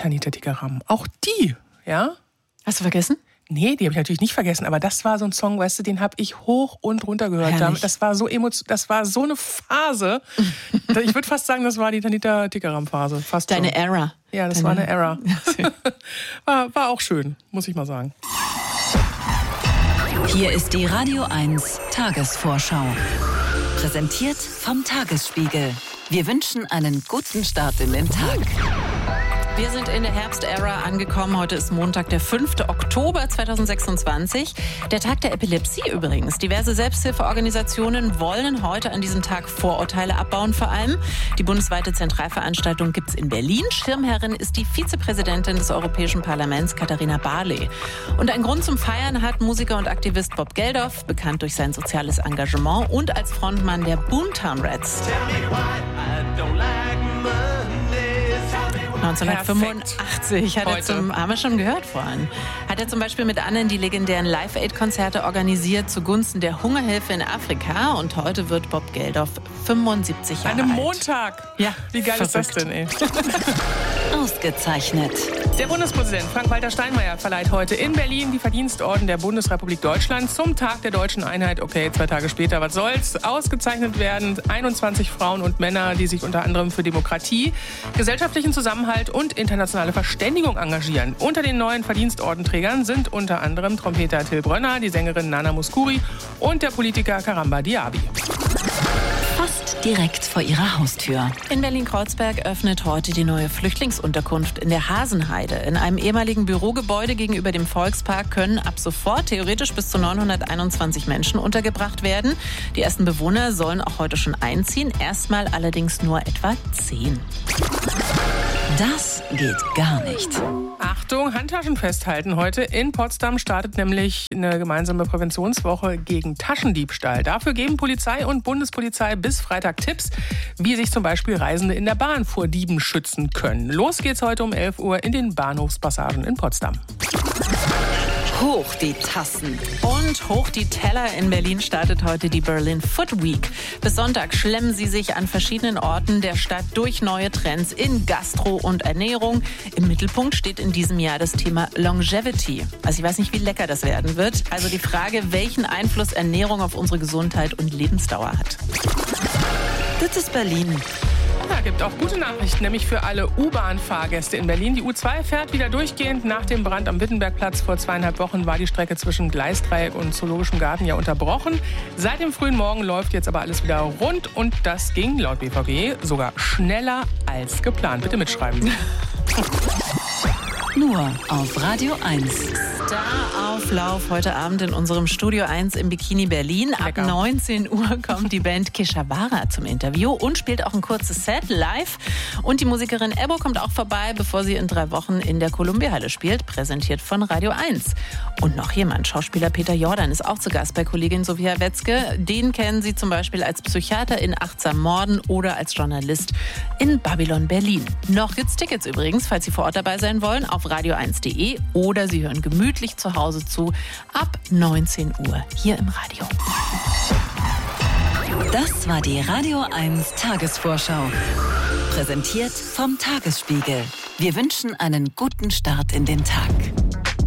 Tanita Tikaram. Auch die, ja? Hast du vergessen? Nee, die habe ich natürlich nicht vergessen, aber das war so ein Song, weißt du, den habe ich hoch und runter gehört. Herrlich. Das war so eine Phase. Ich würde fast sagen, das war die Tanita Tikaram-Phase. Fast Deine so. Era. Ja, das war eine Era. War auch schön, muss ich mal sagen. Hier ist die Radio 1 Tagesvorschau. Präsentiert vom Tagesspiegel. Wir wünschen einen guten Start in den Tag. Wir sind in der Herbst-Ära angekommen. Heute ist Montag, der 5. Oktober 2026. Der Tag der Epilepsie übrigens. Diverse Selbsthilfeorganisationen wollen heute an diesem Tag Vorurteile abbauen vor allem. Die bundesweite Zentralveranstaltung gibt's in Berlin. Schirmherrin ist die Vizepräsidentin des Europäischen Parlaments, Katharina Barley. Und einen Grund zum Feiern hat Musiker und Aktivist Bob Geldof, bekannt durch sein soziales Engagement und als Frontmann der Boomtown Rats. 1985 haben wir schon gehört vorhin, hat er zum Beispiel mit anderen die legendären Live-Aid-Konzerte organisiert zugunsten der Hungerhilfe in Afrika. Und heute wird Bob Geldof 75 Jahre alt. An einem Montag? Ja. Wie geil ist das denn, ey? Ausgezeichnet. Der Bundespräsident Frank-Walter Steinmeier verleiht heute in Berlin die Verdienstorden der Bundesrepublik Deutschland zum Tag der deutschen Einheit. Okay, 2 Tage später, was soll's? Ausgezeichnet werden 21 Frauen und Männer, die sich unter anderem für Demokratie, gesellschaftlichen Zusammenhalt und internationale Verständigung engagieren. Unter den neuen Verdienstordenträgern sind unter anderem Trompeter Till Brönner, die Sängerin Nana Mouskouri und der Politiker Karamba Diaby. Fast direkt vor ihrer Haustür. In Berlin-Kreuzberg öffnet heute die neue Flüchtlingsunterkunft in der Hasenheide. In einem ehemaligen Bürogebäude gegenüber dem Volkspark können ab sofort theoretisch bis zu 921 Menschen untergebracht werden. Die ersten Bewohner sollen auch heute schon einziehen, erstmal allerdings nur etwa 10. Das geht gar nicht. Achtung, Handtaschen festhalten. Heute in Potsdam startet nämlich eine gemeinsame Präventionswoche gegen Taschendiebstahl. Dafür geben Polizei und Bundespolizei bis Freitag Tipps, wie sich zum Beispiel Reisende in der Bahn vor Dieben schützen können. Los geht's heute um 11 Uhr in den Bahnhofspassagen in Potsdam. Hoch die Tassen. Und hoch die Teller. In Berlin startet heute die Berlin Food Week. Bis Sonntag schlemmen sie sich an verschiedenen Orten der Stadt durch neue Trends in Gastro und Ernährung. Im Mittelpunkt steht in diesem Jahr das Thema Longevity. Also ich weiß nicht, wie lecker das werden wird. Also die Frage, welchen Einfluss Ernährung auf unsere Gesundheit und Lebensdauer hat. Das ist Berlin. Ja, gibt auch gute Nachrichten, nämlich für alle U-Bahn-Fahrgäste in Berlin. Die U2 fährt wieder durchgehend. Nach dem Brand am Wittenbergplatz vor 2,5 Wochen war die Strecke zwischen Gleisdreieck und Zoologischem Garten ja unterbrochen. Seit dem frühen Morgen läuft jetzt aber alles wieder rund und das ging laut BVG sogar schneller als geplant. Bitte mitschreiben. Nur auf Radio 1. Starauflauf heute Abend in unserem Studio 1 im Bikini Berlin. Ab 19 Uhr kommt die Band Keshavara zum Interview und spielt auch ein kurzes Set live. Und die Musikerin Ebbo kommt auch vorbei, bevor sie in 3 Wochen in der Columbia-Halle spielt, präsentiert von Radio 1. Und noch jemand, Schauspieler Peter Jordan, ist auch zu Gast bei Kollegin Sophia Wetzke. Den kennen Sie zum Beispiel als Psychiater in Achtsam Morden oder als Journalist in Babylon Berlin. Noch gibt's Tickets übrigens, falls Sie vor Ort dabei sein wollen, auf radio1.de oder Sie hören gemütlich zu Hause zu ab 19 Uhr hier im Radio. Das war die Radio 1 Tagesvorschau. Präsentiert vom Tagesspiegel. Wir wünschen einen guten Start in den Tag.